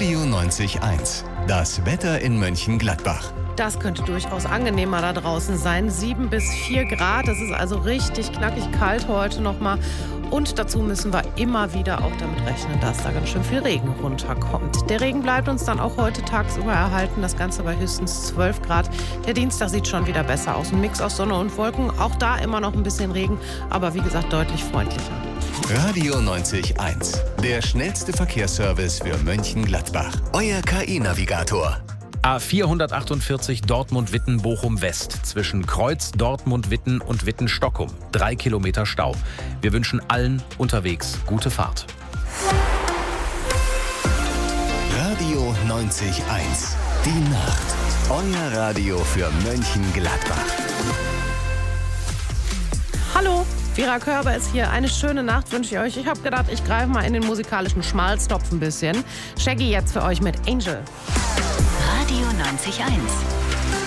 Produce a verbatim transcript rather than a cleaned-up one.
Radio neunzig Komma eins. Das Wetter in Mönchengladbach. Das könnte durchaus angenehmer da draußen sein. sieben bis vier Grad, das ist also richtig knackig kalt heute nochmal. Und dazu müssen wir immer wieder auch damit rechnen, dass da ganz schön viel Regen runterkommt. Der Regen bleibt uns dann auch heute tagsüber erhalten, das Ganze bei höchstens zwölf Grad. Der Dienstag sieht schon wieder besser aus. Ein Mix aus Sonne und Wolken, auch da immer noch ein bisschen Regen, aber wie gesagt deutlich freundlicher. Radio neunzig Komma eins. Der schnellste Verkehrsservice für Mönchengladbach. Euer K I-Navigator. A vierhundertachtundvierzig Dortmund-Witten-Bochum-West zwischen Kreuz, Dortmund-Witten und Witten-Stockholm. Drei Kilometer Stau. Wir wünschen allen unterwegs gute Fahrt. Radio neunzig Komma eins. Die Nacht. Euer Radio für Mönchengladbach. Hallo, Vera Körber ist hier. Eine schöne Nacht wünsche ich euch. Ich habe gedacht, ich greife mal in den musikalischen Schmalztopf ein bisschen. Shaggy jetzt für euch mit Angel. Radio neunzig Komma eins.